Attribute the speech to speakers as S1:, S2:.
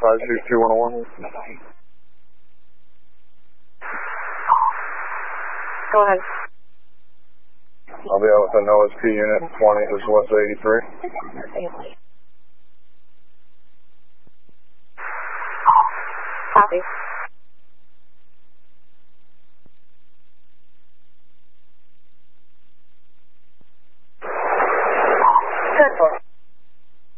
S1: 562-101.
S2: Go ahead.
S1: I'll be out with an OSP unit 20, this is West 83.